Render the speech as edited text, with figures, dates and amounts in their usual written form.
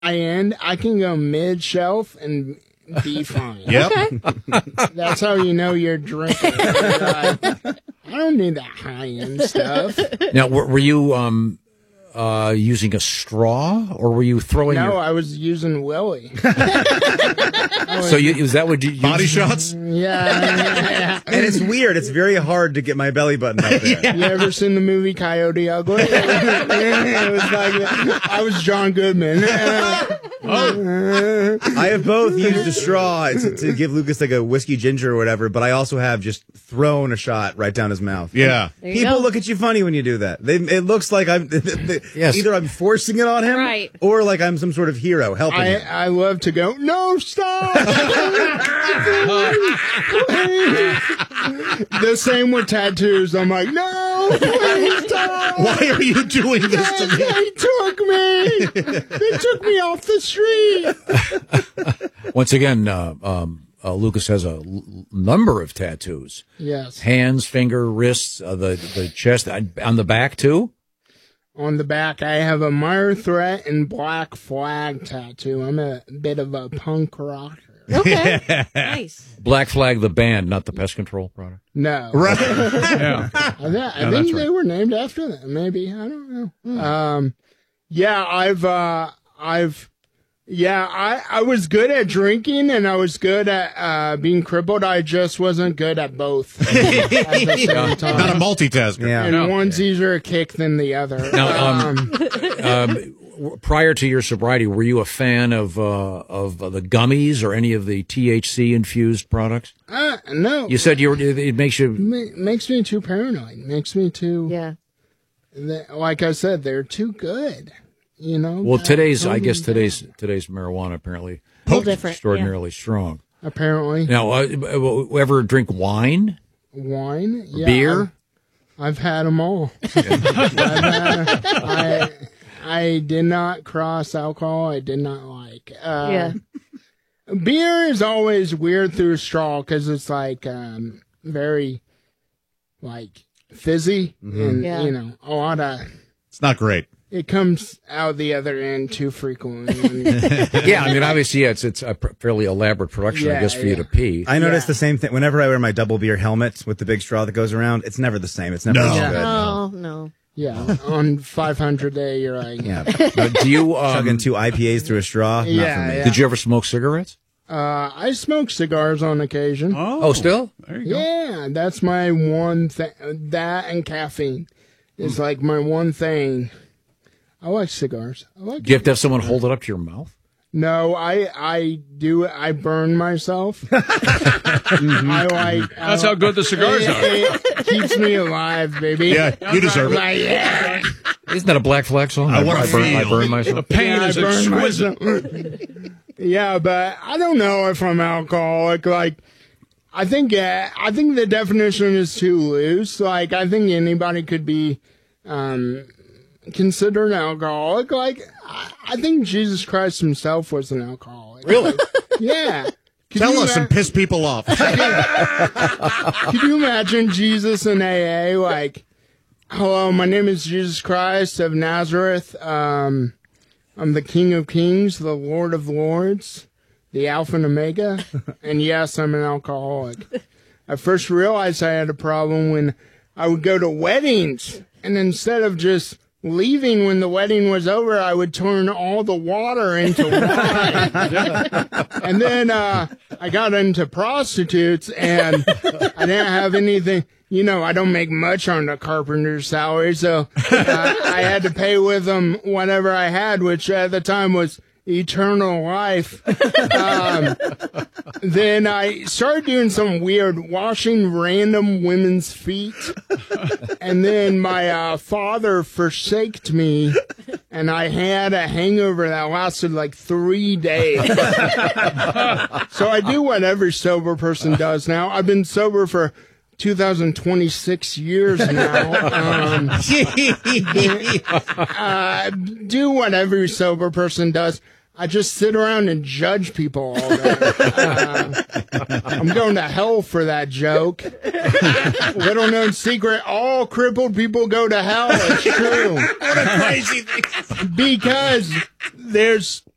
high end. I can go mid shelf and be fine. Yep. That's how you know you're drinking. I don't need that high end stuff. Now, were you using a straw, or were you throwing? No, I was using Willie. So is that what you Body shots? Yeah. And it's weird. It's very hard to get my belly button up there. You ever seen the movie Coyote Ugly? It was like I was John Goodman. I have both used a straw to give Lucas like a whiskey ginger or whatever, but I also have just thrown a shot right down his mouth. Yeah. People look at you funny when you do that. It looks like Yes. either I'm forcing it on him, Right. or like I'm some sort of hero helping him. I love to go, no, stop! The same with tattoos. I'm like, no, please stop! Why are you doing this to me? They took me off the street. Once again, Lucas has a number of tattoos. Yes. Hands, finger, wrists, the chest, on the back too? On the back, I have a Meyer Threat and Black Flag tattoo. I'm a bit of a punk rocker. Okay. Nice. Black Flag, the band, not the pest control product. No. Right. Yeah. I think they were named after that. Maybe. I don't know. Yeah, I was good at drinking and I was good at being crippled. I just wasn't good at both at the same time. Not a multitasker. Yeah. And one's easier a kick than the other. Now, prior to your sobriety, were you a fan of the gummies or any of the THC infused products? No. You said it makes you. Makes me too paranoid. Makes me too. Yeah. Like I said, they're too good. You know. Well, today's marijuana apparently A little different. extraordinarily strong. Apparently. Now, ever drink wine? Wine. Yeah, Beer? I've had them all. I did not cross alcohol. I did not like. Yeah. Beer is always weird through a straw because it's like very like fizzy and Yeah. you know a lot of. It's not great. It comes out the other end too frequently. Yeah, I mean, obviously, it's a fairly elaborate production, I Yeah, guess, for you yeah. to pee. I notice the same thing whenever I wear my double beer helmet with the big straw that goes around. It's never the same. It's never No. as Yeah. good. Oh, no. Yeah, on 500 day, you're like, Yeah, Do you? chugging 2 IPAs through a straw. Yeah, not for me. yeah. Did you ever smoke cigarettes? I smoke cigars on occasion. Oh, still? There you go. Yeah, that's my one thing. That and caffeine is like my one thing. I like cigars. Do you have to have someone hold it up to your mouth? No, I do it. I burn myself. I like. That's how good the cigars are. It keeps me alive, baby. Yeah, you deserve it. Like, yeah. Isn't that a Black Flag song? I wanna burn, I feel. burn The myself. pain Yeah, is I burn exquisite. myself. Yeah, but I don't know if I'm alcoholic. Like, I think the definition is too loose. Like, I think anybody could be considered an alcoholic. Like, I think Jesus Christ himself was an alcoholic. Really? Yeah. Could Tell you us and piss people off. Could you imagine Jesus in AA? Like, hello, my name is Jesus Christ of Nazareth. I'm the King of Kings, the Lord of Lords, the Alpha and Omega. And yes, I'm an alcoholic. I first realized I had a problem when I would go to weddings, and instead of just leaving when the wedding was over, I would turn all the water into wine. And then I got into prostitutes, and I didn't have anything. You know, I don't make much on the carpenter's salary, so I had to pay with them whatever I had, which at the time was eternal life. Then I started doing some weird washing random women's feet. And then my father forsaked me, and I had a hangover that lasted like 3 days. So I do what every sober person does now. I've been sober for 2026 years now. Do what every sober person does. I just sit around and judge people all day. I'm going to hell for that joke. Little known secret, all crippled people go to hell. It's true. What a crazy thing. Because there's